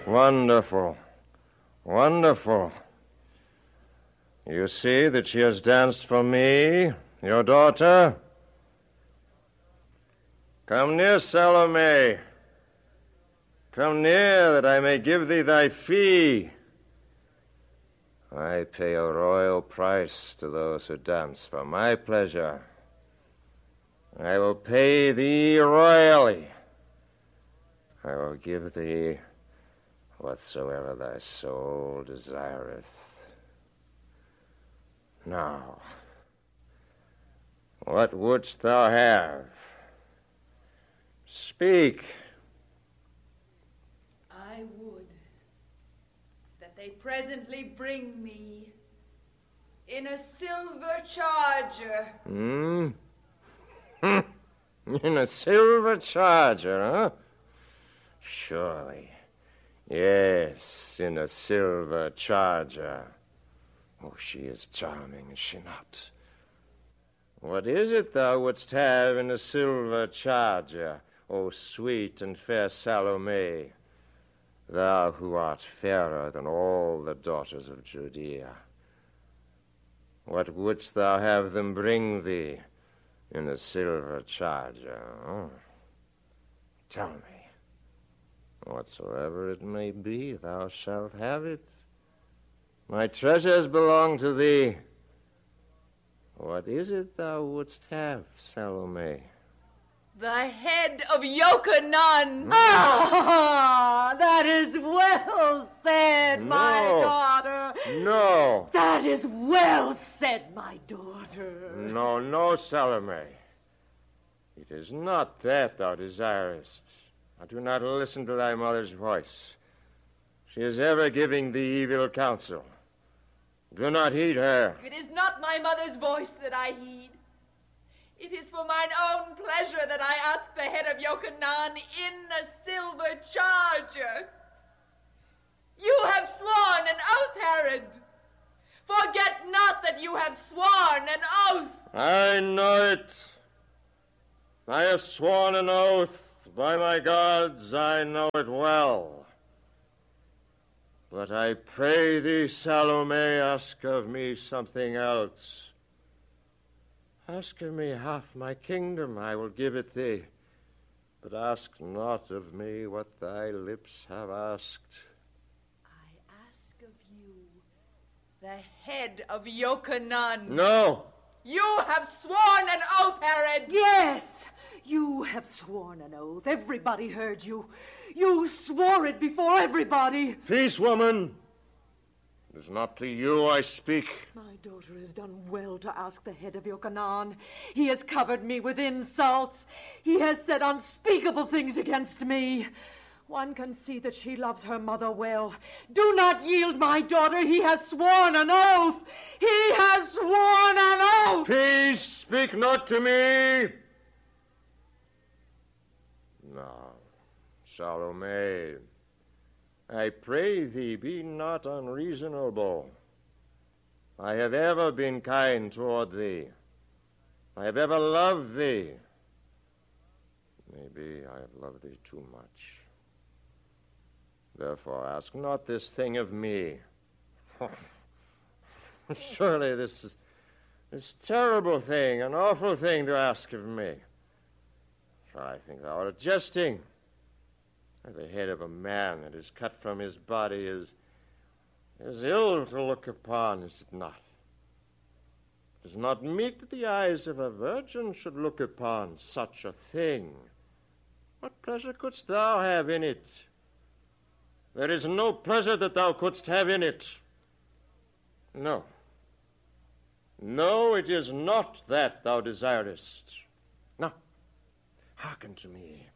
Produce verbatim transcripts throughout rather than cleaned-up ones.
Wonderful. Wonderful. You see that she has danced for me, your daughter? Come near, Salome. Come near, that I may give thee thy fee. I pay a royal price to those who dance for my pleasure. I will pay thee royally. I will give thee whatsoever thy soul desireth. Now, what wouldst thou have? Speak. I would that they presently bring me in a silver charger. Hmm? In a silver charger, huh? Surely. Yes, in a silver charger. Oh, she is charming, is she not? What is it thou wouldst have in a silver charger, O sweet and fair Salome, thou who art fairer than all the daughters of Judea? What wouldst thou have them bring thee in a silver charger? Oh, tell me. Whatsoever it may be, thou shalt have it. My treasures belong to thee. What is it thou wouldst have, Salome? The head of Yochanan. Mm. Ah, that is well said, No. my daughter. No. That is well said, my daughter. No, no, Salome. It is not that thou desirest. I do not listen to thy mother's voice. She is ever giving thee evil counsel. Do not heed her. It is not my mother's voice that I heed. It is for mine own pleasure that I ask the head of Yochanan in a silver charger. You have sworn an oath, Herod. Forget not that you have sworn an oath. I know it. I have sworn an oath. By my gods, I know it well. But I pray thee, Salome, ask of me something else. Ask of me half my kingdom, I will give it thee. But ask not of me what thy lips have asked. I ask of you the head of Yochanan. No. You have sworn an oath, Herod. Yes, you have sworn an oath. Everybody heard you. You swore it before everybody. Peace, woman. It is not to you I speak. My daughter has done well to ask the head of Yochanan. He has covered me with insults. He has said unspeakable things against me. One can see that she loves her mother well. Do not yield, my daughter. He has sworn an oath. He has sworn an oath. Peace, speak not to me. Now, Salome, I pray thee, be not unreasonable. I have ever been kind toward thee. I have ever loved thee. Maybe I have loved thee too much. Therefore, ask not this thing of me. Surely this is this terrible thing, an awful thing to ask of me. For I think thou art jesting. The head of a man that is cut from his body is, is ill to look upon, is it not? It is not meet that the eyes of a virgin should look upon such a thing. What pleasure couldst thou have in it? There is no pleasure that thou couldst have in it. No. No, it is not that thou desirest. Now, hearken to me.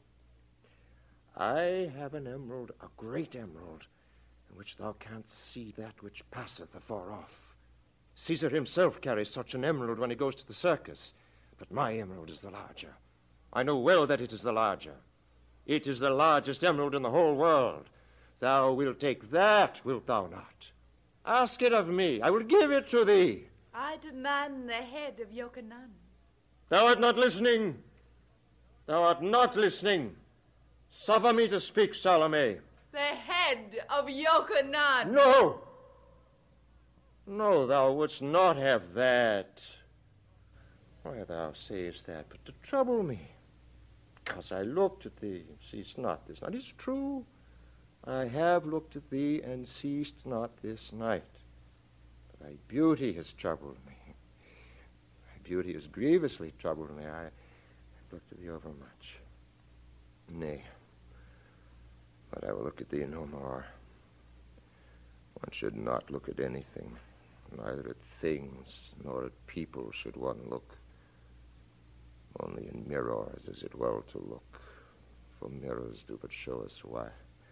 I have an emerald, a great emerald, in which thou canst see that which passeth afar off. Caesar himself carries such an emerald when he goes to the circus, but my emerald is the larger. I know well that it is the larger. It is the largest emerald in the whole world. Thou wilt take that, wilt thou not? Ask it of me. I will give it to thee. I demand the head of Yochanan. Thou art not listening. Thou art not listening. Suffer me to speak, Salome. The head head of Yochanan. No! No, thou wouldst not have that. Why thou sayest that, but to trouble me. Because I looked at thee, and seest not this night. It's true. I have looked at thee, and seest not this night. But thy beauty has troubled me. Thy beauty has grievously troubled me. I have looked at thee overmuch. Nay, but I will look at thee no more. One should not look at anything. Neither at things nor at people should one look. Only in mirrors is it well to look, for mirrors do but show us why.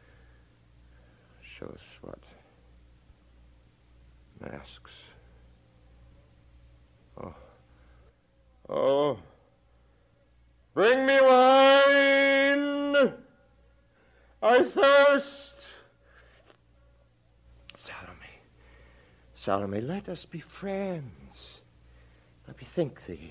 Show us what? Masks. Oh. Oh. Bring me wine! I thirst! Salome. Salome, let us be friends. Let me think thee.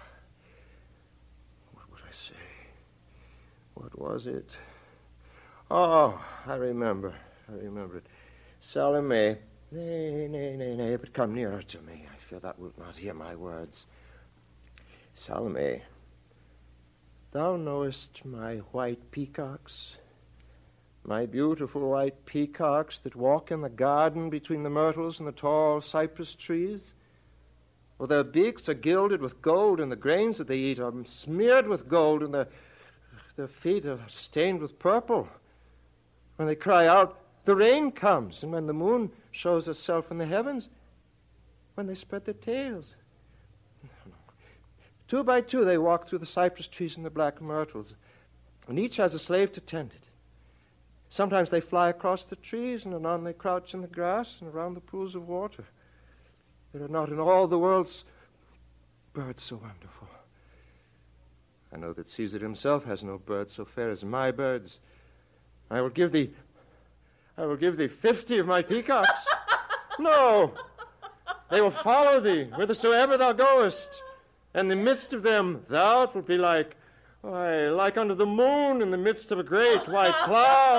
What would I say? What was it? Oh, I remember. I remember it. Salome, nay, nay, nay, nay, but come nearer to me. I fear thou wilt not hear my words. Salome, thou knowest my white peacocks? My beautiful white peacocks that walk in the garden between the myrtles and the tall cypress trees? Well, their beaks are gilded with gold, and the grains that they eat are smeared with gold, and their, their feet are stained with purple. When they cry out, the rain comes, and when the moon shows herself in the heavens, when they spread their tails. Two by two they walk through the cypress trees and the black myrtles, and each has a slave to tend it. Sometimes they fly across the trees, and anon they crouch in the grass and around the pools of water. There are not in all the world birds so wonderful. I know that Caesar himself has no bird so fair as my birds. I will give thee, I will give thee fifty of my peacocks. No, they will follow thee whithersoever thou goest. And in the midst of them thou wilt be like, why, like unto the moon in the midst of a great white cloud.